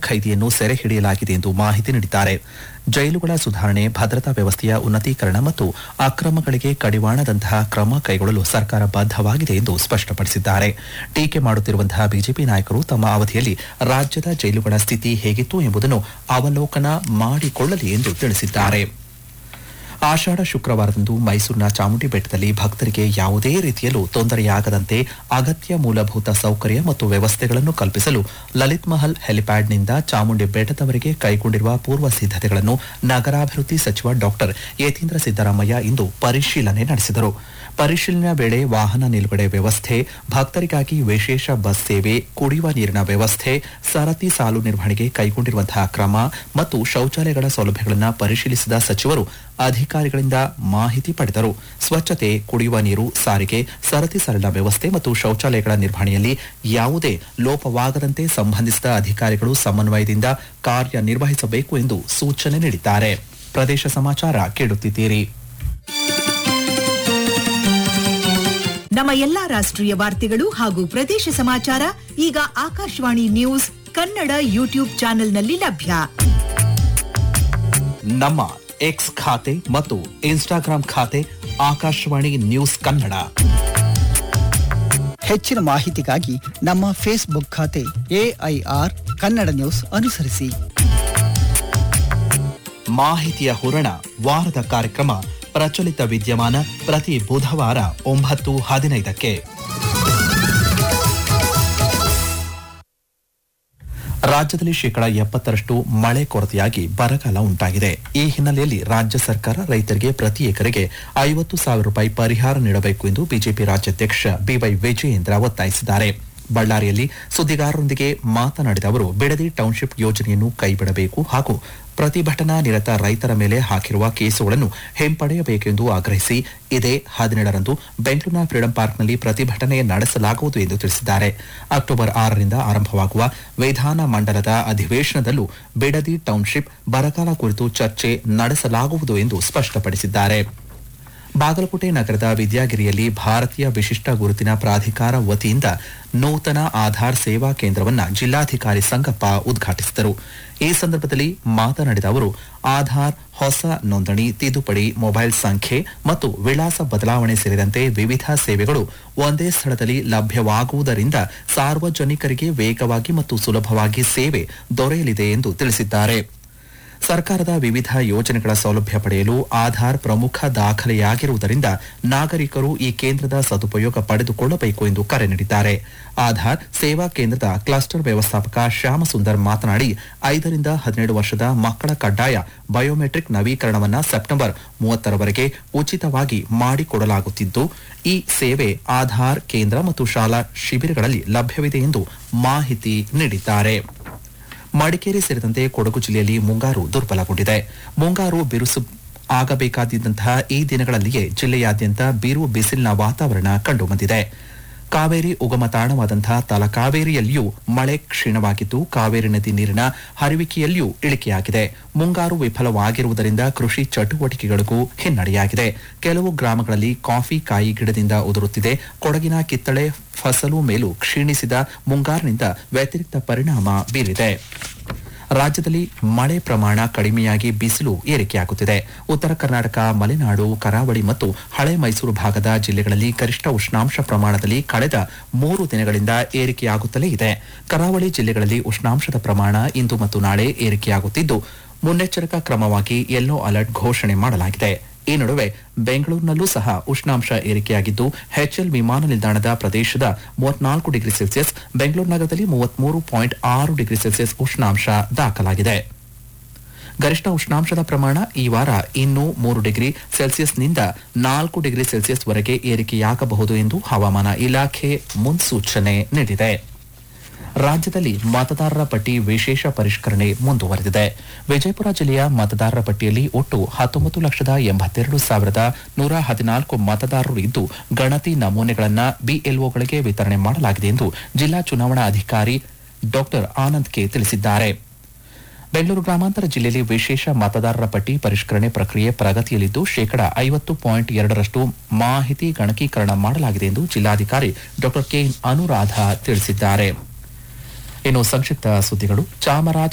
ಖೈದಿಯನ್ನು ಸೆರೆ ಹಿಡಿಯಲಾಗಿದೆ ಎಂದು ಮಾಹಿತಿ ನೀಡಿದ್ದಾರೆ. ಜೈಲುಗಳ ಸುಧಾರಣೆ, ಭದ್ರತಾ ವ್ಯವಸ್ಥೆಯ ಉನ್ನತೀಕರಣ ಮತ್ತು ಅಕ್ರಮಗಳಿಗೆ ಕಡಿವಾಣದಂತಹ ಕ್ರಮ ಕೈಗೊಳ್ಳಲು ಸರ್ಕಾರ ಬದ್ಧವಾಗಿದೆ ಎಂದು ಸ್ಪಷ್ಟಪಡಿಸಿದ್ದಾರೆ. ಟೀಕೆ ಮಾಡುತ್ತಿರುವಂತಹ ಬಿಜೆಪಿ ನಾಯಕರು ತಮ್ಮ ಅವಧಿಯಲ್ಲಿ ರಾಜ್ಯದ ಜೈಲುಗಳ ಸ್ಥಿತಿ ಹೇಗಿತ್ತು ಎಂಬುದನ್ನು ಅವಲೋಕನ ಮಾಡಿಕೊಳ್ಳಲಿ ಎಂದು ತಿಳಿಸಿದ್ದಾರೆ. ಆಷಾಢ ಶುಕ್ರವಾರದಂದು ಮೈಸೂರಿನ ಚಾಮುಂಡಿ ಬೆಟ್ಟದಲ್ಲಿ ಭಕ್ತರಿಗೆ ಯಾವುದೇ ರೀತಿಯಲ್ಲೂ ತೊಂದರೆಯಾಗದಂತೆ ಅಗತ್ಯ ಮೂಲಭೂತ ಸೌಕರ್ಯ ಮತ್ತು ವ್ಯವಸ್ಥೆಗಳನ್ನು ಕಲ್ಪಿಸಲು ಲಲಿತ್ ಮಹಲ್ ಹೆಲಿಪ್ಯಾಡ್ನಿಂದ ಚಾಮುಂಡಿ ಬೆಟ್ಟದವರೆಗೆ ಕೈಗೊಂಡಿರುವ ಪೂರ್ವ ಸಿದ್ಧತೆಗಳನ್ನು ನಗರಾಭಿವೃದ್ಧಿ ಸಚಿವ ಡಾಕ್ಟರ್ ಯತೀಂದ್ರ ಸಿದ್ದರಾಮಯ್ಯ ಇಂದು ಪರಿಶೀಲನೆ ನಡೆಸಿದರು. ಪರಿಶೀಲನೆ ವೇಳೆ ವಾಹನ ನಿಲುಗಡೆ ವ್ಯವಸ್ಥೆ, ಭಕ್ತರಿಗಾಗಿ ವಿಶೇಷ ಬಸ್ ಸೇವೆ, ಕುಡಿಯುವ ನೀರಿನ ವ್ಯವಸ್ಥೆ, ಸರತಿ ಸಾಲು ನಿರ್ವಹಣೆಗೆ ಕೈಗೊಂಡಿರುವಂತಹ ಕ್ರಮ ಮತ್ತು ಶೌಚಾಲಯಗಳ ಸೌಲಭ್ಯಗಳನ್ನು ಪರಿಶೀಲಿಸಿದ ಸಚಿವರು ಅಧಿಕಾರಿಗಳಿಂದ ಮಾಹಿತಿ ಪಡೆದರು. ಸ್ವಚ್ಛತೆ, ಕುಡಿಯುವ ನೀರು, ಸಾರಿಗೆ, ಸರತಿ ಸಾಲಿನ ವ್ಯವಸ್ಥೆ ಮತ್ತು ಶೌಚಾಲಯಗಳ ನಿರ್ವಹಣೆಯಲ್ಲಿ ಯಾವುದೇ ಲೋಪವಾಗದಂತೆ ಸಂಬಂಧಿಸಿದ ಅಧಿಕಾರಿಗಳು ಸಮನ್ವಯದಿಂದ ಕಾರ್ಯನಿರ್ವಹಿಸಬೇಕು ಎಂದು ಸೂಚನೆ ನೀಡಿದ್ದಾರೆ. ಪ್ರದೇಶ ಸಮಾಚಾರ ಕೇಳುತ್ತಿದ್ದೀರಿ. ನಮ್ಮ ಎಲ್ಲಾ ರಾಷ್ಟ್ರೀಯ ವಾರ್ತೆಗಳು ಹಾಗೂ ಪ್ರದೇಶ ಸಮಾಚಾರ ಈಗ ಆಕಾಶವಾಣಿ ನ್ಯೂಸ್ ಕನ್ನಡ ಯೂಟ್ಯೂಬ್ ಚಾನೆಲ್ನಲ್ಲಿ ಲಭ್ಯ. ನಮ್ಮ ಎಕ್ಸ್ ಖಾತೆ ಮತ್ತು ಇನ್ಸ್ಟಾಗ್ರಾಂ ಖಾತೆ ಆಕಾಶವಾಣಿ ನ್ಯೂಸ್ ಕನ್ನಡ. ಹೆಚ್ಚಿನ ಮಾಹಿತಿಗಾಗಿ ನಮ್ಮ ಫೇಸ್ಬುಕ್ ಖಾತೆ AIR ಕನ್ನಡ ನ್ಯೂಸ್ ಅನುಸರಿಸಿ. ಮಾಹಿತಿಯ ಹೂರಣ, ವಾರದ ಕಾರ್ಯಕ್ರಮ ಪ್ರಚಲಿತ ವಿದ್ಯಮಾನ ಪ್ರತಿ ಬುಧವಾರ 9:15ಕ್ಕೆ. ರಾಜ್ಯದಲ್ಲಿ 70% ಮಳೆ ಕೊರತೆಯಾಗಿ ಬರಗಾಲ ಉಂಟಾಗಿದೆ. ಈ ಹಿನ್ನೆಲೆಯಲ್ಲಿ ರಾಜ್ಯ ಸರ್ಕಾರ ರೈತರಿಗೆ ಪ್ರತಿ ಎಕರೆಗೆ 50,000 ರೂಪಾಯಿ ಪರಿಹಾರ ನೀಡಬೇಕು ಎಂದು ಬಿಜೆಪಿ ರಾಜ್ಯಾಧ್ಯಕ್ಷ BY ವಿಜಯೇಂದ್ರ ಒತ್ತಾಯಿಸಿದ್ದಾರೆ. ಬಳ್ಳಾರಿಯಲ್ಲಿ ಸುದ್ದಿಗಾರರೊಂದಿಗೆ ಮಾತನಾಡಿದ ಅವರು, ಬಿಡದಿ ಟೌನ್ಶಿಪ್ ಯೋಜನೆಯನ್ನು ಕೈಬಿಡಬೇಕು ಹಾಗೂ ಪ್ರತಿಭಟನಾ ನಿರತ ರೈತರ ಮೇಲೆ ಹಾಕಿರುವ ಕೇಸುಗಳನ್ನು ಹಿಂಪಡೆಯಬೇಕೆಂದು ಆಗ್ರಹಿಸಿ ಇದೇ 17ರಂದು ಬೆಂಗಳೂರಿನ ಫ್ರೀಡಂ ಪಾರ್ಕ್ನಲ್ಲಿ ಪ್ರತಿಭಟನೆ ನಡೆಸಲಾಗುವುದು ಎಂದು ತಿಳಿಸಿದ್ದಾರೆ. ಅಕ್ಟೋಬರ್ 6ರಿಂದ ಆರಂಭವಾಗುವ ವಿಧಾನ ಮಂಡಲದ ಅಧಿವೇಶನದಲ್ಲೂ ಬಿಡದಿ ಟೌನ್ಶಿಪ್ ಬರಗಾಲ ಕುರಿತು ಚರ್ಚೆ ನಡೆಸಲಾಗುವುದು ಎಂದು ಸ್ಪಷ್ಟಪಡಿಸಿದ್ದಾರೆ. ಬಾಗಲಕೋಟೆ ನಗರದ ವಿದ್ಯಾಗಿರಿಯಲ್ಲಿ ಭಾರತೀಯ ವಿಶಿಷ್ಟ ಗುರುತಿನ ಪ್ರಾಧಿಕಾರ ವತಿಯಿಂದ ನೂತನ ಆಧಾರ್ ಸೇವಾ ಕೇಂದ್ರವನ್ನು ಜಿಲ್ಲಾಧಿಕಾರಿ ಸಂಗಪ್ಪ ಉದ್ಘಾಟಿಸಿದರು. ಈ ಸಂದರ್ಭದಲ್ಲಿ ಮಾತನಾಡಿದ ಅವರು, ಆಧಾರ್ ಹೊಸ ನೋಂದಣಿ, ತಿದ್ದುಪಡಿ, ಮೊಬೈಲ್ ಸಂಖ್ಯೆ ಮತ್ತು ವಿಳಾಸ ಬದಲಾವಣೆ ಸೇರಿದಂತೆ ವಿವಿಧ ಸೇವೆಗಳು ಒಂದೇ ಸ್ಥಳದಲ್ಲಿ ಲಭ್ಯವಾಗುವುದರಿಂದ ಸಾರ್ವಜನಿಕರಿಗೆ ವೇಗವಾಗಿ ಮತ್ತು ಸುಲಭವಾಗಿ ಸೇವೆ ದೊರೆಯಲಿದೆ ಎಂದು ತಿಳಿಸಿದ್ದಾರೆ. ಸರ್ಕಾರದ ವಿವಿಧ ಯೋಜನೆಗಳ ಸೌಲಭ್ಯ ಪಡೆಯಲು ಆಧಾರ್ ಪ್ರಮುಖ ದಾಖಲೆಯಾಗಿರುವುದರಿಂದ ನಾಗರಿಕರು ಈ ಕೇಂದ್ರದ ಸದುಪಯೋಗ ಪಡೆದುಕೊಳ್ಳಬೇಕು ಎಂದು ಕರೆ ನೀಡಿದ್ದಾರೆ. ಆಧಾರ್ ಸೇವಾ ಕೇಂದ್ರದ ಕ್ಲಸ್ಟರ್ ವ್ಯವಸ್ಥಾಪಕ ಶ್ಯಾಮಸುಂದರ್ ಮಾತನಾಡಿ, 5ರಿಂದ 17 ವರ್ಷದ ಮಕ್ಕಳ ಕಡ್ಡಾಯ ಬಯೋಮೆಟ್ರಿಕ್ ನವೀಕರಣವನ್ನು ಸೆಪ್ಟೆಂಬರ್ 30ರವರೆಗೆ ಉಚಿತವಾಗಿ ಮಾಡಿಕೊಡಲಾಗುತ್ತಿದ್ದು, ಈ ಸೇವೆ ಆಧಾರ್ ಕೇಂದ್ರ ಮತ್ತು ಶಾಲಾ ಶಿಬಿರಗಳಲ್ಲಿ ಲಭ್ಯವಿದೆ ಎಂದು ಮಾಹಿತಿ ನೀಡಿದ್ದಾರೆ. ಮಡಿಕೇರಿ ಸೇರಿದಂತೆ ಕೊಡಗು ಜಿಲ್ಲೆಯಲ್ಲಿ ಮುಂಗಾರು ದುರ್ಬಲಗೊಂಡಿದೆ. ಮುಂಗಾರು ಬಿರುಸು ಆಗಬೇಕಾದಂತಹ ಈ ದಿನಗಳಲ್ಲಿಯೇ ಜಿಲ್ಲೆಯಾದ್ಯಂತ ಬಿರು ಬಿಸಿಲಿನ ವಾತಾವರಣ ಕಂಡುಬಂದಿದೆ. ಕಾವೇರಿ ಉಗಮ ತಾಣವಾದಂತಹ ತಲಕಾವೇರಿಯಲ್ಲಿಯೂ ಮಳೆ ಕ್ಷೀಣವಾಗಿದ್ದು, ಕಾವೇರಿ ನದಿ ನೀರಿನ ಹರಿವಿಕೆಯಲ್ಲಿಯೂ ಇಳಿಕೆಯಾಗಿದೆ. ಮುಂಗಾರು ವಿಫಲವಾಗಿರುವುದರಿಂದ ಕೃಷಿ ಚಟುವಟಿಕೆಗಳಿಗೂ ಹಿನ್ನಡೆಯಾಗಿದೆ. ಕೆಲವು ಗ್ರಾಮಗಳಲ್ಲಿ ಕಾಫಿ ಕಾಯಿ ಗಿಡದಿಂದ ಉದುರುತ್ತಿದೆ. ಕೊಡಗಿನ ಕಿತ್ತಳೆ ಫಸಲು ಮೇಲೂ ಕ್ಷೀಣಿಸಿದ ಮುಂಗಾರಿನಿಂದ ವ್ಯತಿರಿಕ್ತ ಪರಿಣಾಮ ಬೀರಿದೆ. ರಾಜ್ಯದಲ್ಲಿ ಮಳೆ ಪ್ರಮಾಣ ಕಡಿಮೆಯಾಗಿ ಬಿಸಿಲು ಏರಿಕೆಯಾಗುತ್ತಿದೆ. ಉತ್ತರ ಕರ್ನಾಟಕ, ಮಲೆನಾಡು, ಕರಾವಳಿ ಮತ್ತು ಹಳೆ ಮೈಸೂರು ಭಾಗದ ಜಿಲ್ಲೆಗಳಲ್ಲಿ ಗರಿಷ್ಠ ಉಷ್ಣಾಂಶ ಪ್ರಮಾಣದಲ್ಲಿ ಕಳೆದ 3 ದಿನಗಳಿಂದ ಏರಿಕೆಯಾಗುತ್ತಲೇ ಇದೆ. ಕರಾವಳಿ ಜಿಲ್ಲೆಗಳಲ್ಲಿ ಉಷ್ಣಾಂಶದ ಪ್ರಮಾಣ ಇಂದು ಮತ್ತು ನಾಳೆ ಏರಿಕೆಯಾಗುತ್ತಿದ್ದು, ಮುನ್ನೆಚ್ಚರಿಕಾ ಕ್ರಮವಾಗಿ ಯೆಲ್ಲೋ ಅಲರ್ಟ್ ಘೋಷಣೆ ಮಾಡಲಾಗಿದೆ. ಈ ನಡುವೆ ಬೆಂಗಳೂರಿನಲ್ಲೂ ಸಹ ಉಷ್ಣಾಂಶ ಏರಿಕೆಯಾಗಿದ್ದು, HL ವಿಮಾನ ನಿಲ್ದಾಣದ ಪ್ರದೇಶದ 34 ಡಿಗ್ರಿ ಸೆಲ್ಸಿಯಸ್, ಬೆಂಗಳೂರು ನಗರದಲ್ಲಿ 33.6 ಡಿಗ್ರಿ ಸೆಲ್ಸಿಯಸ್ ಉಷ್ಣಾಂಶ ದಾಖಲಾಗಿದೆ. ಗರಿಷ್ಠ ಉಷ್ಣಾಂಶದ ಪ್ರಮಾಣ ಈ ವಾರ ಇನ್ನೂ 3 ಡಿಗ್ರಿ ಸೆಲ್ಸಿಯಸ್ನಿಂದ 4 ಡಿಗ್ರಿ ಸೆಲ್ಸಿಯಸ್ ವರೆಗೆ ಏರಿಕೆಯಾಗಬಹುದು ಎಂದು ಹವಾಮಾನ ಇಲಾಖೆ ಮುನ್ಸೂಚನೆ ನೀಡಿದೆ. ರಾಜ್ಯದಲ್ಲಿ ಮತದಾರರ ಪಟ್ಟಿ ವಿಶೇಷ ಪರಿಷ್ಕರಣೆ ಮುಂದುವರೆದಿದೆ. ವಿಜಯಪುರ ಜಿಲ್ಲೆಯ ಮತದಾರರ ಪಟ್ಟಿಯಲ್ಲಿ ಒಟ್ಟು 19,82,114 ಮತದಾರರು ಇದ್ದು, ಗಣತಿ ನಮೂನೆಗಳನ್ನು BLOಗಳಿಗೆ ವಿತರಣೆ ಮಾಡಲಾಗಿದೆ ಎಂದು ಜಿಲ್ಲಾ ಚುನಾವಣಾ ಅಧಿಕಾರಿ ಡಾಕ್ಟರ್ ಆನಂದ್ ಕೆ ತಿಳಿಸಿದ್ದಾರೆ. ಬೆಂಗಳೂರು ಗ್ರಾಮಾಂತರ ಜಿಲ್ಲೆಯಲ್ಲಿ ವಿಶೇಷ ಮತದಾರರ ಪಟ್ಟಿ ಪರಿಷ್ಕರಣೆ ಪ್ರಕ್ರಿಯೆ ಪ್ರಗತಿಯಲ್ಲಿದ್ದು, 50.2% ಮಾಹಿತಿ ಗಣಕೀಕರಣ ಮಾಡಲಾಗಿದೆ ಎಂದು ಜಿಲ್ಲಾಧಿಕಾರಿ ಡಾಕ್ಟರ್ ಕೆ ಅನುರಾಧ ತಿಳಿಸಿದ್ದಾರೆ. ಇನ್ನು ಸಂಕ್ಷಿಪ್ತ ಸುದ್ದಿಗಳು.